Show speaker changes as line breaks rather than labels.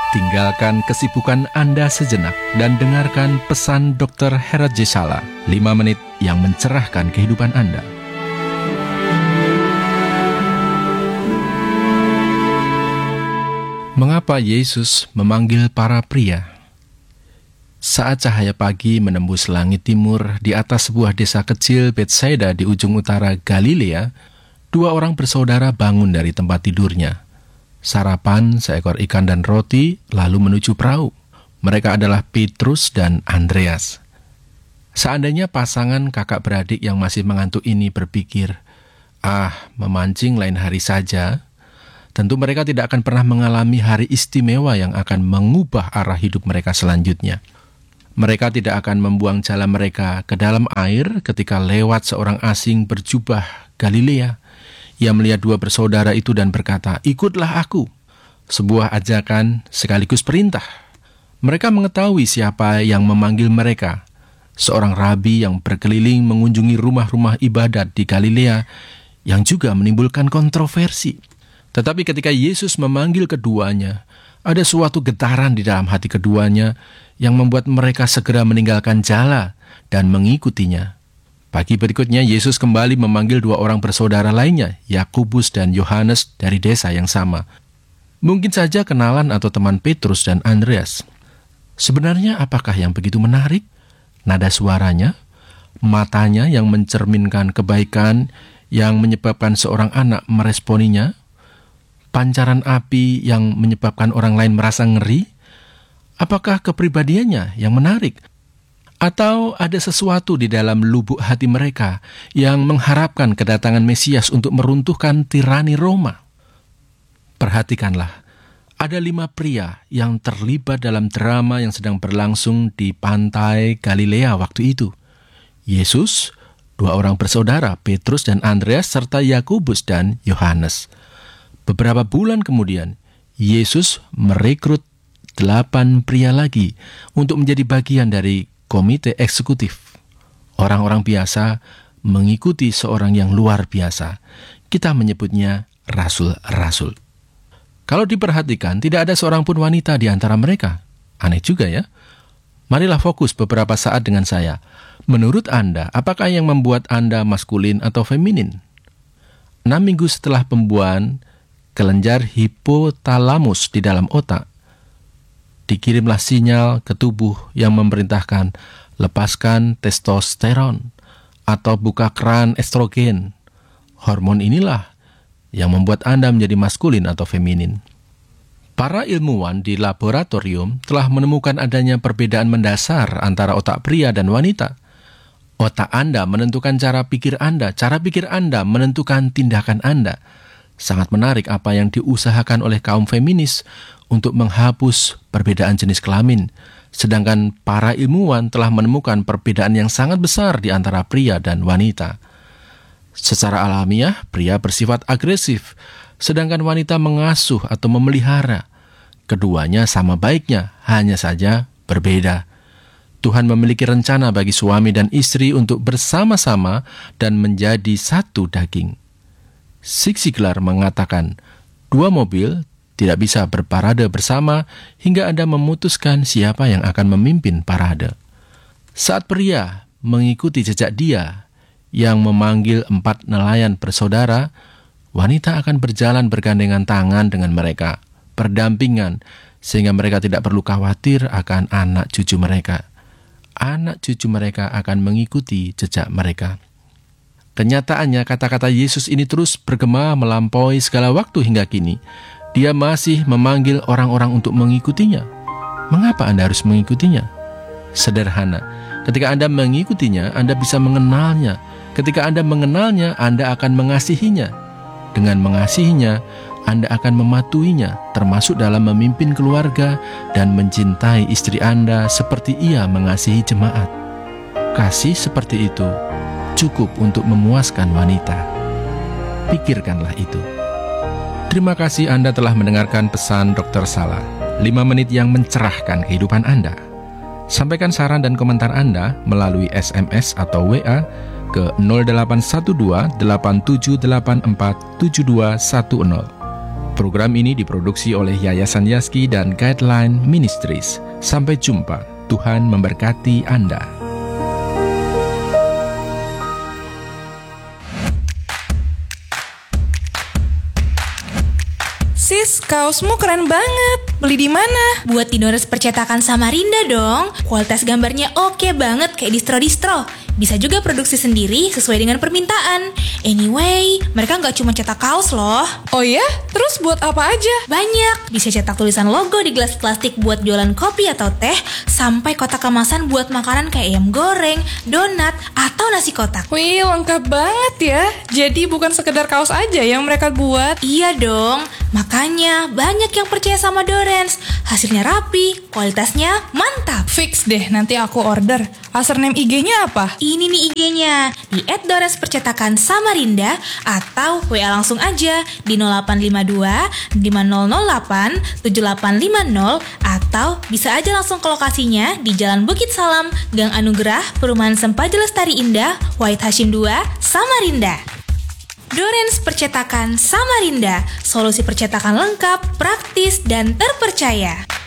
Tinggalkan kesibukan Anda sejenak dan dengarkan pesan Dr. Herat J. Sala, 5 menit yang mencerahkan kehidupan Anda. Mengapa Yesus memanggil para pria? Saat cahaya pagi menembus langit timur di atas sebuah desa kecil Betsaida di ujung utara Galilea, 2 orang bersaudara bangun dari tempat tidurnya. Sarapan seekor ikan dan roti, lalu menuju perahu. Mereka adalah Petrus dan Andreas. Seandainya pasangan kakak beradik yang masih mengantuk ini berpikir, memancing lain hari saja, tentu mereka tidak akan pernah mengalami hari istimewa yang akan mengubah arah hidup mereka selanjutnya. Mereka tidak akan membuang jala mereka ke dalam air ketika lewat seorang asing berjubah Galilea. Ia melihat 2 bersaudara itu dan berkata, "Ikutlah aku." Sebuah ajakan sekaligus perintah. Mereka mengetahui siapa yang memanggil mereka. Seorang rabi yang berkeliling mengunjungi rumah-rumah ibadat di Galilea yang juga menimbulkan kontroversi. Tetapi ketika Yesus memanggil keduanya, ada suatu getaran di dalam hati keduanya yang membuat mereka segera meninggalkan jala dan mengikutinya. Pagi berikutnya, Yesus kembali memanggil 2 orang bersaudara lainnya, Yakobus dan Yohanes dari desa yang sama. Mungkin saja kenalan atau teman Petrus dan Andreas. Sebenarnya apakah yang begitu menarik? Nada suaranya, matanya yang mencerminkan kebaikan yang menyebabkan seorang anak meresponinya, pancaran api yang menyebabkan orang lain merasa ngeri? Apakah kepribadiannya yang menarik? Atau ada sesuatu di dalam lubuk hati mereka yang mengharapkan kedatangan Mesias untuk meruntuhkan tirani Roma? Perhatikanlah, ada 5 pria yang terlibat dalam drama yang sedang berlangsung di pantai Galilea waktu itu. Yesus, 2 orang bersaudara, Petrus dan Andreas, serta Yakobus dan Yohanes. Beberapa bulan kemudian, Yesus merekrut 8 pria lagi untuk menjadi bagian dari komite eksekutif. Orang-orang biasa mengikuti seorang yang luar biasa. Kita menyebutnya rasul-rasul. Kalau diperhatikan, tidak ada seorang pun wanita di antara mereka. Aneh juga ya. Marilah fokus beberapa saat dengan saya. Menurut Anda, apakah yang membuat Anda maskulin atau feminin? 6 minggu setelah pembuahan, kelenjar hipotalamus di dalam otak dikirimlah sinyal ke tubuh yang memerintahkan lepaskan testosteron atau buka keran estrogen. Hormon inilah yang membuat Anda menjadi maskulin atau feminin. Para ilmuwan di laboratorium telah menemukan adanya perbedaan mendasar antara otak pria dan wanita. Otak Anda menentukan cara pikir Anda menentukan tindakan Anda. Sangat menarik apa yang diusahakan oleh kaum feminis untuk menghapus perbedaan jenis kelamin, sedangkan para ilmuwan telah menemukan perbedaan yang sangat besar di antara pria dan wanita. Secara alamiah, pria bersifat agresif, sedangkan wanita mengasuh atau memelihara. Keduanya sama baiknya, hanya saja berbeda. Tuhan memiliki rencana bagi suami dan istri untuk bersama-sama dan menjadi satu daging. Zig Ziglar mengatakan, 2 mobil tidak bisa berparade bersama hingga Anda memutuskan siapa yang akan memimpin parade. Saat pria mengikuti jejak dia yang memanggil 4 nelayan bersaudara, wanita akan berjalan bergandengan tangan dengan mereka, berdampingan, sehingga mereka tidak perlu khawatir akan anak cucu mereka. Anak cucu mereka akan mengikuti jejak mereka. Kenyataannya, kata-kata Yesus ini terus bergema melampaui segala waktu hingga kini. Dia masih memanggil orang-orang untuk mengikutinya. Mengapa Anda harus mengikutinya? Sederhana, ketika Anda mengikutinya, Anda bisa mengenalnya. Ketika Anda mengenalnya, Anda akan mengasihinya. Dengan mengasihinya, Anda akan mematuhinya, termasuk dalam memimpin keluarga dan mencintai istri Anda seperti Ia mengasihi jemaat. Kasih seperti itu cukup untuk memuaskan wanita. Pikirkanlah itu. Terima kasih Anda telah mendengarkan pesan Dr. Sala, 5 menit yang mencerahkan kehidupan Anda. Sampaikan saran dan komentar Anda melalui SMS atau WA ke 0812 8784 7210. Program ini diproduksi oleh Yayasan Yaski dan Guideline Ministries. Sampai jumpa. Tuhan memberkati Anda.
Sis, kaosmu keren banget. Beli di mana?
Buat di Dores Percetakan Samarinda dong. Kualitas gambarnya oke banget kayak distro-distro. Bisa juga produksi sendiri sesuai dengan permintaan. Anyway, mereka nggak cuma cetak kaos loh.
Oh ya? Terus buat apa aja?
Banyak. Bisa cetak tulisan logo di gelas plastik buat jualan kopi atau teh, sampai kotak kemasan buat makanan kayak ayam goreng, donat, atau nasi kotak.
Wih, lengkap banget ya. Jadi bukan sekedar kaos aja yang mereka buat.
Iya dong. Makanya banyak yang percaya sama Dorens. Hasilnya rapi, kualitasnya mantap.
Fix deh, nanti aku order. Username IG-nya apa?
Ini nih IG-nya, di @dorenspercetakan Samarinda atau WA langsung aja di 0852 5008 7850 atau bisa aja langsung ke lokasinya di Jalan Bukit Salam, Gang Anugerah, Perumahan Sempaja Lestari Indah, Wahid Hashim 2, Samarinda. Dorens Percetakan Samarinda, solusi percetakan lengkap, praktis, dan terpercaya.